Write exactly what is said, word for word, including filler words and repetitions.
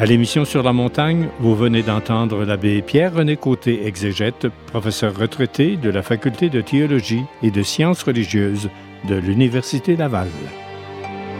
À l'émission Sur la montagne, vous venez d'entendre l'abbé Pierre-René Côté, exégète, professeur retraité de la Faculté de théologie et de sciences religieuses de l'Université Laval.